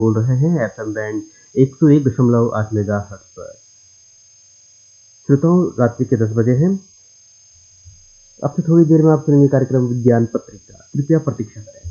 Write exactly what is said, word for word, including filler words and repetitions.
बोल रहे हैं एफएम बैंड एक सौ एक दशमलव आठ मेगाहर्ट्ज़ पर। श्रोताओं, रात्रि के दस बजे हैं। अब से थोड़ी देर में आप सुनेंगे कार्यक्रम विज्ञान पत्रिका। कृपया प्रतीक्षा करें।